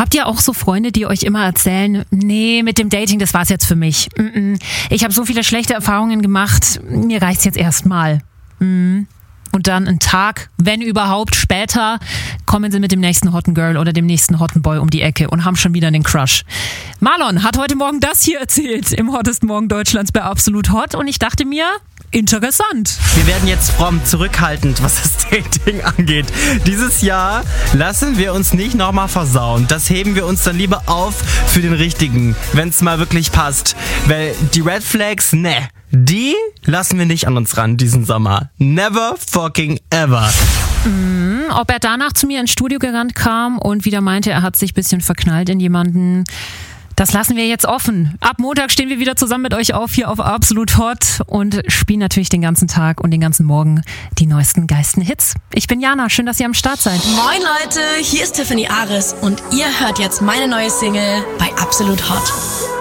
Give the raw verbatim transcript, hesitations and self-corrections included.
Habt ihr auch so Freunde, die euch immer erzählen, nee, mit dem Dating, das war's jetzt für mich. Ich habe so viele schlechte Erfahrungen gemacht, mir reicht's jetzt erstmal. Und dann einen Tag, wenn überhaupt, später kommen sie mit dem nächsten Hotten Girl oder dem nächsten Hotten Boy um die Ecke und haben schon wieder einen Crush. Marlon hat heute Morgen das hier erzählt im Hottesten Morgen Deutschlands bei Absolut Hot und ich dachte mir, interessant. Wir werden jetzt fromm zurückhaltend, was das Dating angeht. Dieses Jahr lassen wir uns nicht nochmal versauen. Das heben wir uns dann lieber auf für den Richtigen, wenn es mal wirklich passt. Weil die Red Flags, ne, die lassen wir nicht an uns ran diesen Sommer. Never fucking ever. Mhm, ob er danach zu mir ins Studio gerannt kam und wieder meinte, er hat sich ein bisschen verknallt in jemanden, das lassen wir jetzt offen. Ab Montag stehen wir wieder zusammen mit euch auf hier auf Absolut Hot und spielen natürlich den ganzen Tag und den ganzen Morgen die neuesten geilsten Hits. Ich bin Jana, schön, dass ihr am Start seid. Moin Leute, hier ist Tiffany Aris und ihr hört jetzt meine neue Single bei Absolut Hot.